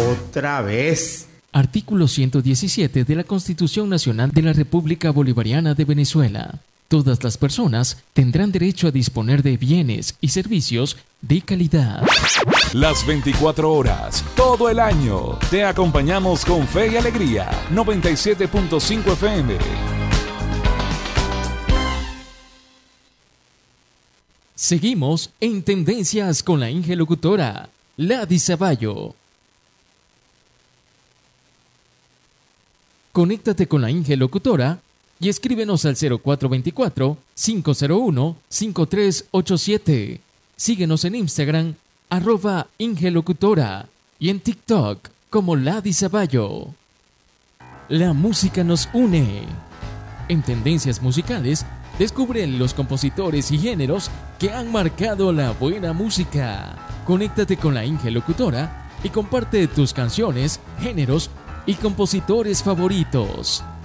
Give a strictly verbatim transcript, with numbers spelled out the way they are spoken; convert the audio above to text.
Otra vez. Artículo ciento diecisiete de la Constitución Nacional de la República Bolivariana de Venezuela. Todas las personas tendrán derecho a disponer de bienes y servicios de calidad. Las veinticuatro horas, todo el año, te acompañamos con fe y alegría. noventa y siete punto cinco F M. Seguimos en Tendencias con la Inge Locutora, Lady Zavallo. Conéctate con la Inge Locutora y escríbenos al cero cuatro dos cuatro, cinco cero uno, cinco tres ocho siete. Síguenos en Instagram, arroba Inge Locutora, y en TikTok como Lady Zavallo. La música nos une. En Tendencias Musicales, descubre los compositores y géneros que han marcado la buena música. Conéctate con la Inge Locutora y comparte tus canciones, géneros y compositores favoritos.